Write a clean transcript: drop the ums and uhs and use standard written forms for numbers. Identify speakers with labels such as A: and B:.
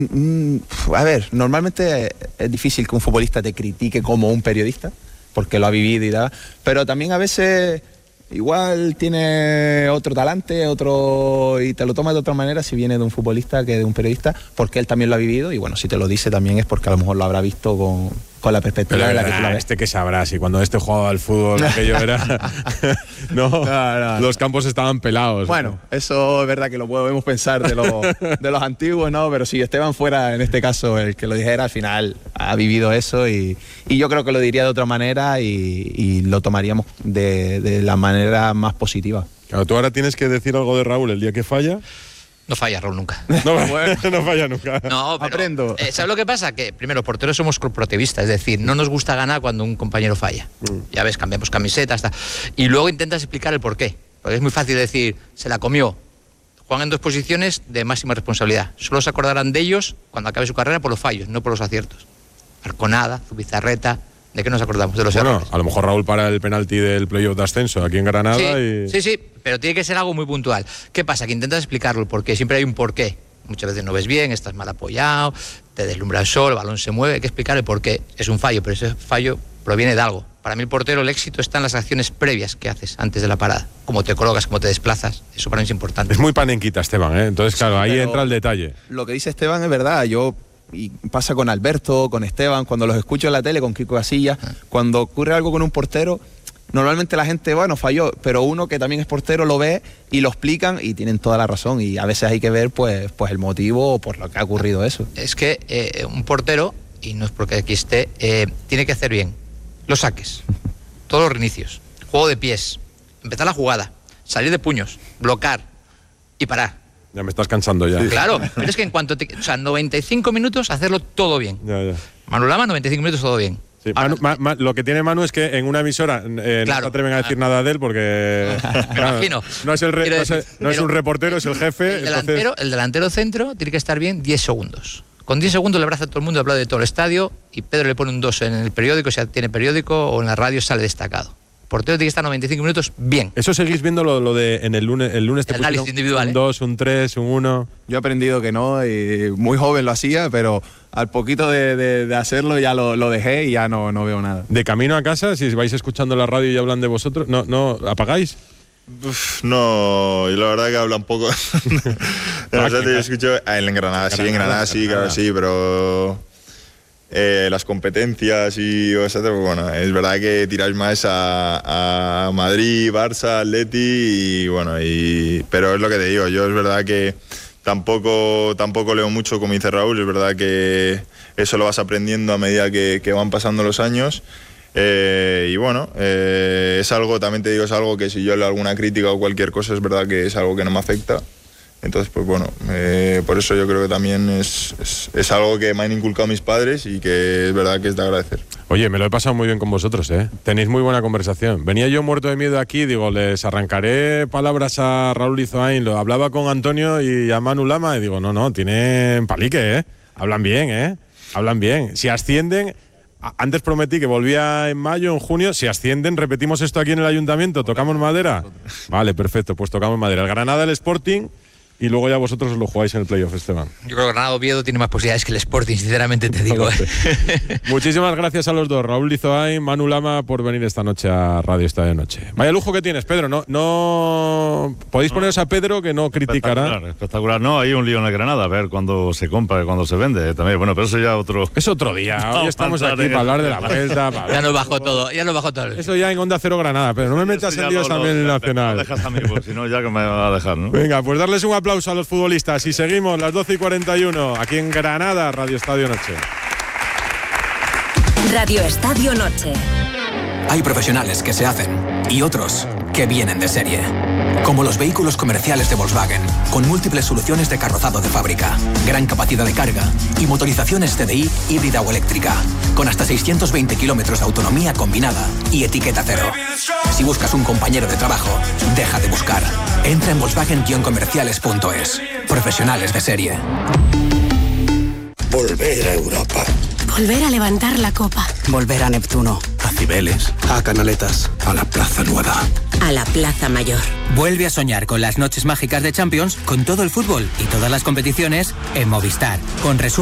A: A ver, normalmente es difícil que un futbolista te critique como un periodista, porque lo ha vivido y tal, pero también a veces igual tiene otro talante, y te lo toma de otra manera si viene de un futbolista que de un periodista, porque él también lo ha vivido y bueno, si te lo dice también es porque a lo mejor lo habrá visto con la perspectiva de la que tú la ves.
B: Que sabrá, si cuando jugaba al fútbol aquello era... no, los campos estaban pelados.
A: Bueno, eso es verdad que lo podemos pensar de los antiguos, ¿no? Pero si Esteban fuera, en este caso, el que lo dijera, al final ha vivido eso y yo creo que lo diría de otra manera y lo tomaríamos de la manera más positiva.
B: Claro, tú ahora tienes que decir algo de Raúl el día que falla.
C: No falla Raúl nunca.
B: No falla nunca.
C: No, pero,
A: aprendo.
C: ¿sabes lo que pasa? Que primero, los porteros somos corporativistas, es decir, no nos gusta ganar cuando un compañero falla. Ya ves, cambiamos camisetas, y luego intentas explicar el porqué. Porque es muy fácil decir, se la comió. Juegan en 2 posiciones de máxima responsabilidad. Solo se acordarán de ellos cuando acabe su carrera por los fallos, no por los aciertos. Arconada, Zubizarreta, ¿de qué nos acordamos? De los errores.
B: A lo mejor Raúl para el penalti del playoff de ascenso aquí en Granada
C: Sí, pero tiene que ser algo muy puntual. ¿Qué pasa? Que intentas explicarlo, el porqué. Siempre hay un porqué. Muchas veces no ves bien, estás mal apoyado, te deslumbra el sol, el balón se mueve. Hay que explicar el porqué. Es un fallo, pero ese fallo proviene de algo. Para mí el portero, el éxito está en las acciones previas que haces antes de la parada. Cómo te colocas, cómo te desplazas. Eso para mí es importante.
B: Es muy panenquita, Esteban, ¿eh? Entonces, claro, ahí entra el detalle.
A: Lo que dice Esteban es verdad. Y pasa con Alberto, con Esteban, cuando los escucho en la tele, con Kiko Casillas, cuando ocurre algo con un portero, normalmente la gente, bueno, falló, pero uno que también es portero lo ve y lo explican y tienen toda la razón y a veces hay que ver pues el motivo o por lo que ha ocurrido eso.
C: Es que un portero, y no es porque aquí esté, tiene que hacer bien los saques, todos los reinicios, juego de pies, empezar la jugada, salir de puños, bloquear y parar.
B: Ya me estás cansando ya.
C: Claro, pero es que en cuanto 95 minutos hacerlo todo bien.
B: Ya.
C: Manu Lama, 95 minutos todo bien.
B: Sí, lo que tiene Manu es que en una emisora no se atreven a decir nada de él porque
C: me imagino.
B: No es un reportero, es el jefe.
C: El delantero centro tiene que estar bien 10 segundos. Con 10 segundos le abraza a todo el mundo, habla de todo el estadio y Pedro le pone un 2 en el periódico, si tiene periódico, o en la radio sale destacado. Portero tiene que estar 95 minutos bien.
B: Eso seguís viendo lo de en el lunes te
C: análisis individual.
B: Un 2, un 3, un 1.
A: Yo he aprendido que no, y muy joven lo hacía, pero al poquito de hacerlo ya lo dejé y ya no veo nada.
B: De camino a casa, si vais escuchando la radio y hablan de vosotros, ¿no apagáis?
D: No, y la verdad que hablan poco. Yo escucho en Granada, sí, claro, sí, pero las competencias y etcétera, pues bueno, es verdad que tiráis más a Madrid, Barça, Atleti y bueno, pero es lo que te digo, yo es verdad que tampoco leo mucho, como dice Raúl, es verdad que eso lo vas aprendiendo a medida que van pasando los años. Y bueno, es algo, también te digo, es algo que si yo leo alguna crítica o cualquier cosa, es verdad que es algo que no me afecta. Entonces, pues bueno, por eso yo creo que también es algo que me han inculcado mis padres y que es verdad que es de agradecer.
B: Oye, me lo he pasado muy bien con vosotros, ¿eh? Tenéis muy buena conversación. Venía yo muerto de miedo aquí, digo, les arrancaré palabras a Raúl Izoain, lo hablaba con Antonio y a Manu Lama y digo, no, tienen palique, ¿eh? Hablan bien. Si ascienden... Antes prometí que volvía en mayo, en junio. Si ascienden, repetimos esto aquí en el ayuntamiento. ¿Tocamos madera? Vale, perfecto, pues tocamos madera. El Granada, el Sporting, y luego ya vosotros lo jugáis en el playoff, Esteban.
C: Yo creo que Granada Oviedo tiene más posibilidades que el Sporting, sinceramente te digo.
B: Muchísimas gracias a los dos, Raúl Izoain, Manu Lama, por venir esta noche a Radio Estadio Noche. Vaya lujo que tienes, Pedro. No podéis poneros a Pedro, que no criticará.
E: Espectacular. No, hay un lío en el Granada, a ver cuándo se compra, cuándo se vende también. Bueno, pero eso ya es otro día.
B: Hoy estamos aquí para hablar de la vuelta.
C: Ya nos bajó todo.
B: Eso ya en Onda Cero Granada, pero no me metas en líos también en el Nacional.
E: Lo dejas a mí, porque si no ya que me va a dejar, ¿no?
B: Venga, pues darles un aplauso a los futbolistas y seguimos las 12:41 aquí en Granada, Radio Estadio Noche.
F: Radio Estadio Noche.
G: Hay profesionales que se hacen y otros que vienen de serie. Como los vehículos comerciales de Volkswagen, con múltiples soluciones de carrozado de fábrica, gran capacidad de carga y motorizaciones TDI híbrida o eléctrica, con hasta 620 kilómetros de autonomía combinada y etiqueta cero. Si buscas un compañero de trabajo, deja de buscar. Entra en Volkswagen-comerciales.es. Profesionales de serie.
H: Volver a Europa.
F: Volver a levantar la copa.
I: Volver a Neptuno.
F: Cibeles, a Canaletas, a la Plaza Nueva,
H: a la Plaza Mayor.
I: Vuelve a soñar con las noches mágicas de Champions, con todo el fútbol y todas las competiciones en Movistar, con